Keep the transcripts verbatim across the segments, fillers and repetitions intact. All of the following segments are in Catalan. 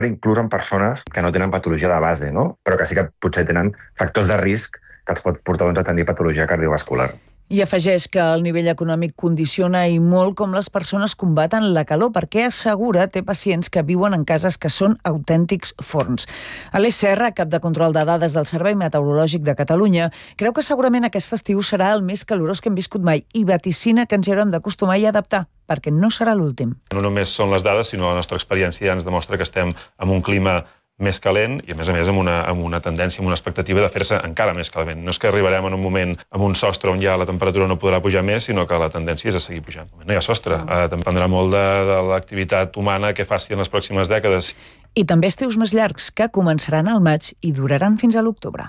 inclús en persones que no tenen patologia de base, no? Però que sí que potser tenen factors de risc que els pot portar doncs, a tenir patologia cardiovascular. I afegeix que el nivell econòmic condiciona i molt com les persones combaten la calor, perquè assegura té pacients que viuen en cases que són autèntics forns. Aleix Serra, cap de control de dades del Servei Meteorològic de Catalunya, creu que segurament aquest estiu serà el més calorós que hem viscut mai i vaticina que ens hi haurem d'acostumar i adaptar, perquè no serà l'últim. No només són les dades, sinó la nostra experiència ja ens demostra que estem en un clima més calent i, a més a més, amb una, amb una tendència, amb una expectativa de fer-se encara més calent. No és que arribarem en un moment amb un sostre on ja la temperatura no podrà pujar més, sinó que la tendència és a seguir pujant. No hi ha sostre. Eh, dependrà molt de, de l'activitat humana que faci en les pròximes dècades. I també estius més llargs, que començaran al maig i duraran fins a l'octubre.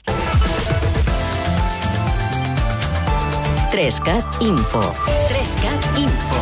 Trescat Info. Trescat Info.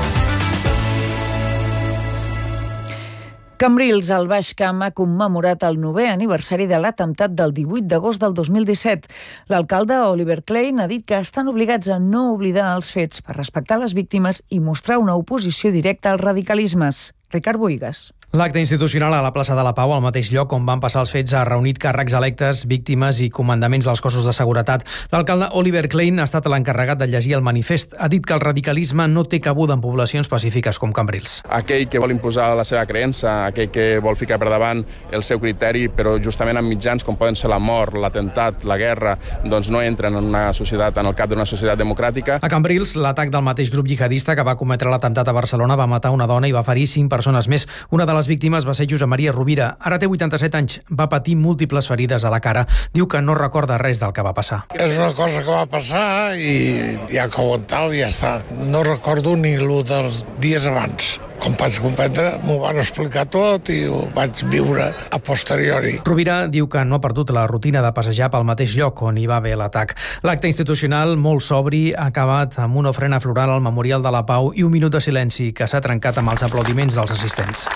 Cambrils, al Baix Camp, ha commemorat el novè aniversari de l'atemptat del divuit d'agost del dos mil disset. L'alcalde Oliver Klein ha dit que estan obligats a no oblidar els fets per respectar les víctimes i mostrar una oposició directa als radicalismes. Ricard Bohigas. L'acte institucional a la plaça de la Pau, al mateix lloc on van passar els fets, ha reunit càrrecs electes, víctimes i comandaments dels cossos de seguretat. L'alcalde Oliver Klein ha estat l'encarregat de llegir el manifest. Ha dit que el radicalisme no té cabuda en poblacions pacífiques com Cambrils. Aquell que vol imposar la seva creença, aquell que vol ficar per davant el seu criteri, però justament amb mitjans com poden ser la mort, l'atemptat, la guerra, doncs no entren en una societat, en el cap d'una societat democràtica. A Cambrils, l'atac del mateix grup jihadista que va cometre l'atemptat a Barcelona va matar una dona i va ferir cinc persones més. Una de les Les víctimes va ser Josep Maria Rovira. Ara té vuitanta-set anys. Va patir múltiples ferides a la cara. Diu que no recorda res del que va passar. És una cosa que va passar i ja que ho aguantau i ja està. No recordo ni el dels dies abans. Com vaig comprendre, m'ho van explicar tot i ho vaig viure a posteriori. Rovira diu que no ha perdut la rutina de passejar pel mateix lloc on hi va haver l'atac. L'acte institucional, molt sobri, ha acabat amb una ofrena floral al Memorial de la Pau i un minut de silenci que s'ha trencat amb els aplaudiments dels assistents.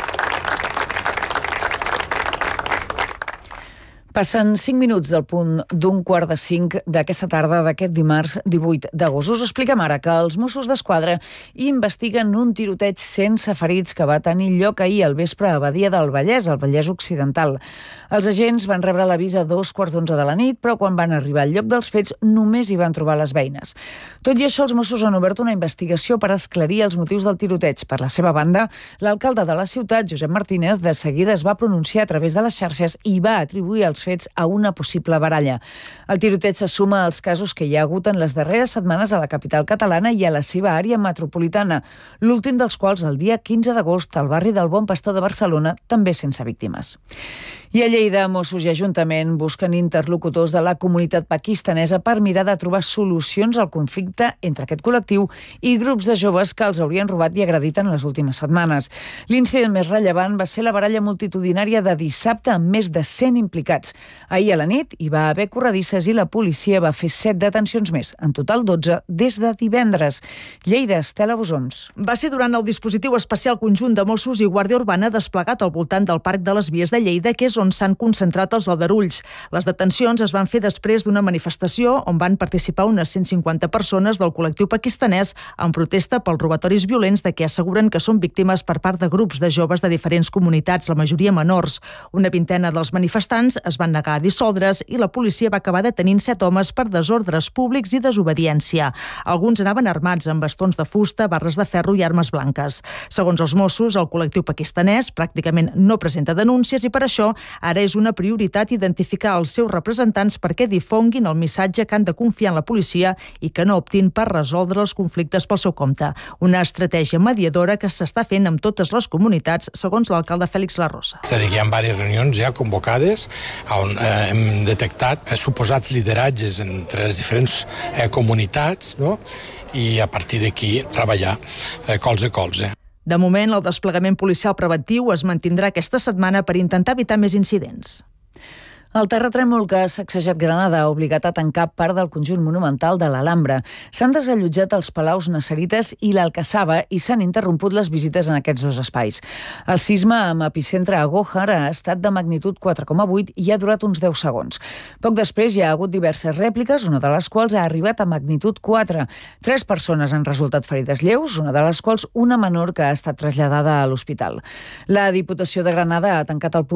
Passen cinc minuts del punt d'un quart de cinc d'aquesta tarda d'aquest dimarts divuit d'agost. Us expliquem ara que els Mossos d'Esquadra investiguen un tiroteig sense ferits que va tenir lloc ahir al vespre a Badia del Vallès, al Vallès Occidental. Els agents van rebre l'avís a dos quarts d'onze de la nit, però quan van arribar al lloc dels fets només hi van trobar les veïnes. Tot i això, els Mossos han obert una investigació per esclarir els motius del tiroteig. Per la seva banda, l'alcalde de la ciutat, Josep Martínez, de seguida es va pronunciar a través de les xarxes i va atribuir els fets a una possible baralla. El tiroteig se suma als casos que hi ha hagut en les darreres setmanes a la capital catalana i a la seva àrea metropolitana, l'últim dels quals el dia quinze d'agost al barri del Bon Pastor de Barcelona, també sense víctimes. I a Lleida, Mossos i Ajuntament busquen interlocutors de la comunitat pakistanesa per mirar de trobar solucions al conflicte entre aquest col·lectiu i grups de joves que els haurien robat i agredit en les últimes setmanes. L'incident més rellevant va ser la baralla multitudinària de dissabte amb més de cent implicats. Ahir a la nit hi va haver corredisses i la policia va fer set detencions més, en total dotze, des de divendres. Lleida, Estela Bosons. Va ser durant el dispositiu especial conjunt de Mossos i Guàrdia Urbana desplegat al voltant del Parc de les Vies de Lleida, que és on s'han concentrat els aldarulls. Les detencions es van fer després d'una manifestació on van participar unes cent cinquanta persones del col·lectiu pakistanès en protesta pels robatoris violents de què asseguren que són víctimes per part de grups de joves de diferents comunitats, la majoria menors. Una vintena dels manifestants es van negar a dissoldre's i la policia va acabar detenint set homes per desordres públics i desobediència. Alguns anaven armats amb bastons de fusta, barres de ferro i armes blanques. Segons els Mossos, el col·lectiu pakistanès pràcticament no presenta denúncies i per això ara és una prioritat identificar els seus representants perquè difonguin el missatge que han de confiar en la policia i que no optin per resoldre els conflictes pel seu compte. Una estratègia mediadora que s'està fent amb totes les comunitats, segons l'alcalde Fèlix Larrosa. És a dir, hi ha diverses reunions ja convocades on eh, hem detectat eh, suposats lideratges entre les diferents eh, comunitats, no? I a partir d'aquí treballar eh, colze a colze. De moment, el desplegament policial preventiu es mantindrà aquesta setmana per intentar evitar més incidents. El terratrèmol que ha sacsejat Granada ha obligat a tancar part del conjunt monumental de l'Alhambra. S'han desallotjat els palaus nasserites i l'Alcassaba i s'han interromput les visites en aquests dos espais. El sisme amb epicentre a Gójar ha estat de magnitud quatre coma vuit i ha durat uns deu segons. Poc després hi ha hagut diverses rèpliques, una de les quals ha arribat a magnitud quatre. Tres persones han resultat ferides lleus, una de les quals una menor que ha estat traslladada a l'hospital. La Diputació de Granada ha tancat el